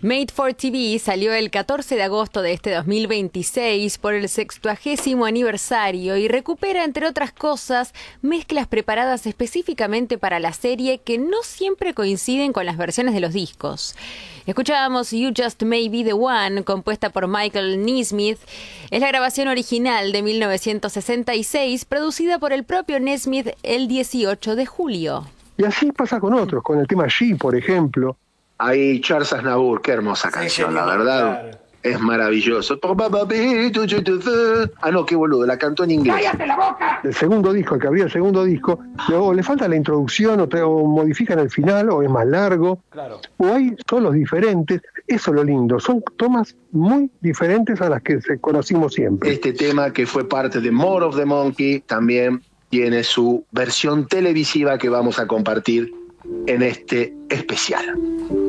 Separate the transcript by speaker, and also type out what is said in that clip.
Speaker 1: Made for TV salió el 14 de agosto de este 2026 por el 60º aniversario y recupera, entre otras cosas, mezclas preparadas específicamente para la serie que no siempre coinciden con las versiones de los discos. Escuchábamos You Just May Be the One, compuesta por Michael Nesmith. Es la grabación original de 1966, producida por el propio Nesmith el 18 de julio.
Speaker 2: Y así pasa con otros, con el tema She, por ejemplo.
Speaker 3: Ahí Charles Aznavour, qué hermosa canción, la verdad. Claro. Es maravilloso. Ah, no, qué boludo, la cantó en inglés.
Speaker 4: ¡Cállate la boca!
Speaker 2: El segundo disco, el que abría el segundo disco, o le falta la introducción, o modifican el final, o es más largo,
Speaker 5: claro.
Speaker 2: O hay solos diferentes. Eso es lo lindo, son tomas muy diferentes a las que conocimos siempre.
Speaker 3: Este tema, que fue parte de More of the Monkey, también tiene su versión televisiva que vamos a compartir en este especial.